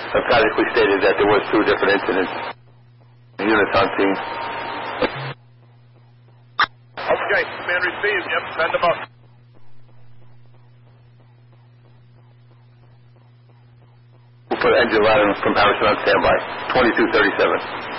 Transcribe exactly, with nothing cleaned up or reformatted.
emphatically stated that there was two different incidents. Units on scene. Okay, command received. Yep, send them up. We'll put engine ladder comparison on standby. twenty-two thirty-seven.